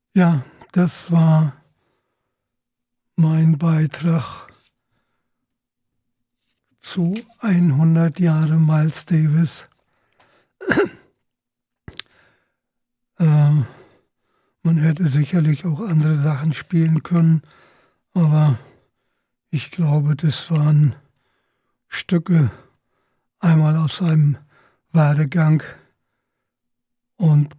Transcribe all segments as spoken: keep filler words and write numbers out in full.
Ja, das war mein Beitrag zu hundert Jahre Miles Davis. äh, man hätte sicherlich auch andere Sachen spielen können, aber ich glaube, das waren Stücke einmal aus seinem Werdegang und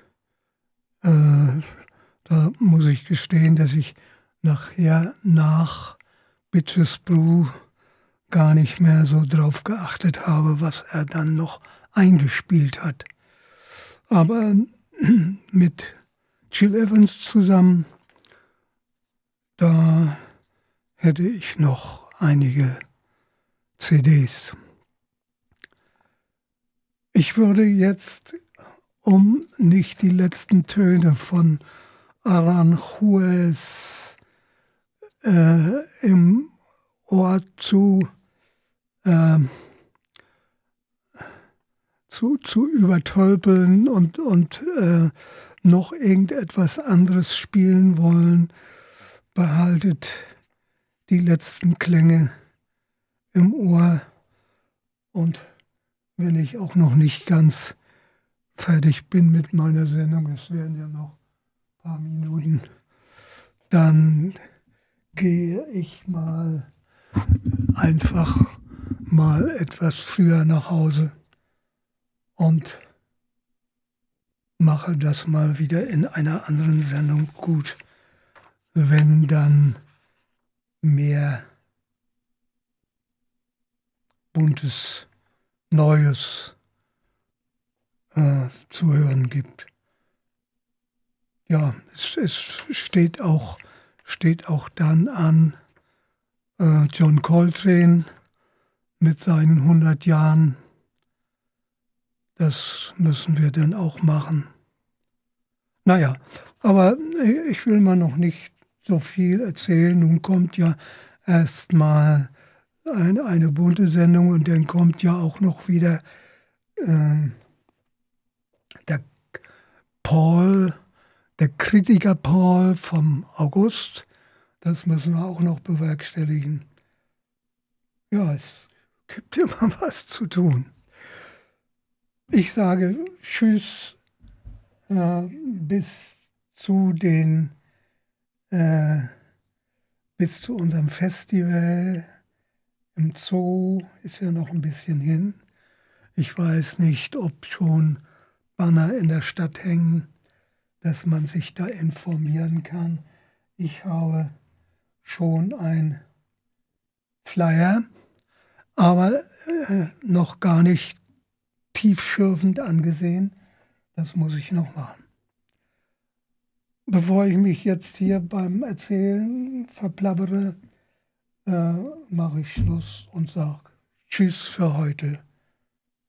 äh, da muss ich gestehen, dass ich nachher nach Bitches Brew gar nicht mehr so drauf geachtet habe, was er dann noch eingespielt hat. Aber mit Gil Evans zusammen, da hätte ich noch einige C Ds. Ich würde jetzt, um nicht die letzten Töne von Aranjuez äh, im Ohr zu, äh, zu, zu übertölpeln und, und äh, noch irgendetwas anderes spielen wollen, behaltet die letzten Klänge im Ohr. Und wenn ich auch noch nicht ganz fertig bin mit meiner Sendung, es werden ja noch ein paar Minuten, dann gehe ich mal einfach mal etwas früher nach Hause und mache das mal wieder in einer anderen Sendung gut, wenn dann mehr buntes, Neues äh, zu hören gibt. Ja, es, es steht auch, steht auch dann an äh, John Coltrane mit seinen hundert Jahren. Das müssen wir dann auch machen. Naja, aber ich will mal noch nicht so viel erzählen. Nun kommt ja erstmal eine, eine bunte Sendung und dann kommt ja auch noch wieder äh, der Paul, der Kritiker Paul vom August. Das müssen wir auch noch bewerkstelligen. Ja, es gibt immer was zu tun. Ich sage Tschüss äh, bis zu den äh, bis zu unserem Festival im Zoo, ist ja noch ein bisschen hin. Ich weiß nicht, ob schon Banner in der Stadt hängen, dass man sich da informieren kann. Ich habe schon ein Flyer, aber äh, noch gar nicht tiefschürfend angesehen. Das muss ich noch machen. Bevor ich mich jetzt hier beim Erzählen verplappere, äh, mache ich Schluss und sage Tschüss für heute.